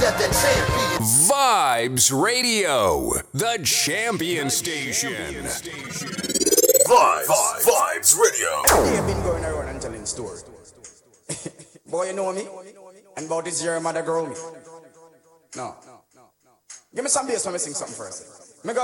Vibes Radio, the champion station. Vibes Radio. You've been going around and telling stories. Boy, you know me? And about this year, mother girl me. No. Give me some bass when I sing something first.